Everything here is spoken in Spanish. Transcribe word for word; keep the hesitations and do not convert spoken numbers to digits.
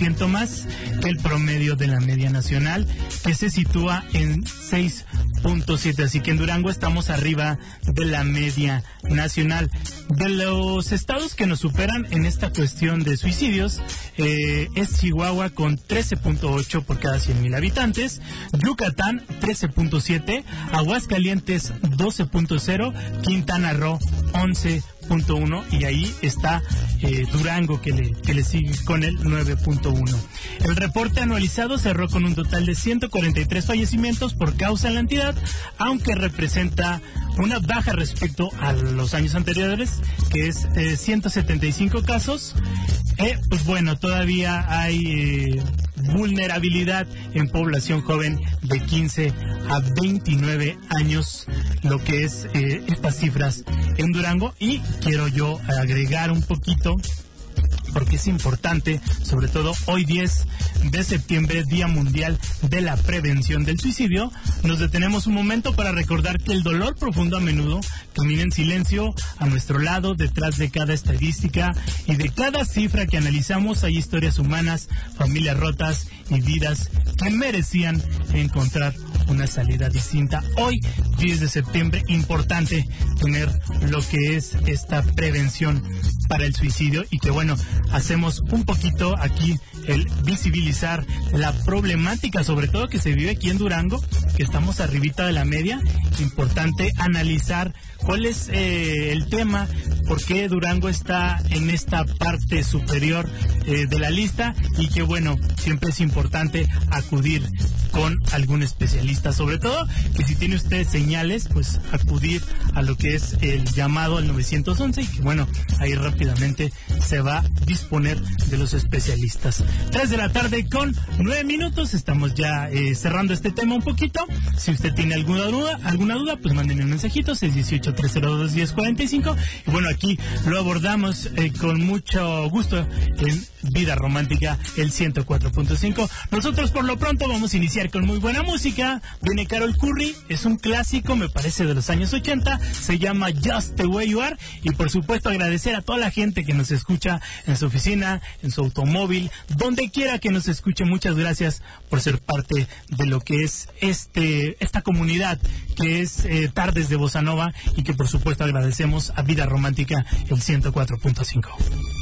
ciento más que el promedio de la media nacional, que se sitúa en seis punto siete, así que en Durango estamos arriba de la media nacional. De los estados que nos superan en esta cuestión de suicidios, eh, es Chihuahua con trece punto ocho por cada cien mil habitantes, Yucatán trece punto siete, Aguascalientes doce punto cero, Quintana Roo once punto uno y ahí está eh, Durango que le, que le sigue con el nueve punto uno. El reporte anualizado cerró con un total de ciento cuarenta y tres fallecimientos por causa en la entidad, aunque representa una baja respecto a los años anteriores, que es eh, ciento setenta y cinco casos. Eh, pues bueno, todavía hay eh, vulnerabilidad en población joven de quince a veintinueve años, lo que es eh, estas cifras en Durango. Y quiero yo agregar un poquito, porque es importante, sobre todo hoy diez de septiembre, Día Mundial de la Prevención del Suicidio. Nos detenemos un momento para recordar que el dolor profundo a menudo camina en silencio a nuestro lado. Detrás de cada estadística y de cada cifra que analizamos hay historias humanas, familias rotas y vidas que merecían encontrar una salida distinta. Hoy, diez de septiembre, importante tener lo que es esta prevención para el suicidio, y que bueno, hacemos un poquito aquí el visibilizar la problemática, sobre todo que se vive aquí en Durango, que estamos arribita de la media. Importante analizar cuál es eh, el tema, por qué Durango está en esta parte superior eh, de la lista, y que bueno, siempre es importante acudir con algún especialista, sobre todo que si tiene usted señales, pues acudir a lo que es el llamado al nueve once, y que bueno, ahí rápidamente se va a disponer de los especialistas. Tres de la tarde con nueve minutos, estamos ya eh, cerrando este tema un poquito. Si usted tiene alguna duda, alguna duda, pues mándenme un mensajito, seis uno ocho, tres cero dos, uno cero cuatro cinco, y bueno, aquí lo abordamos eh, con mucho gusto en Vida Romántica, el ciento cuatro punto cinco. Nosotros por lo pronto vamos a iniciar con muy buena música. Viene Carol Curry, es un clásico, me parece de los años ochenta, se llama Just the Way You Are, y por supuesto agradecer a toda la gente que nos escucha en su oficina, en su automóvil, donde quiera que nos escuche. Muchas gracias por ser parte de lo que es este esta comunidad que es eh, Tardes de Bossa Nova, y que por supuesto agradecemos a Vida Romántica, el ciento cuatro punto cinco.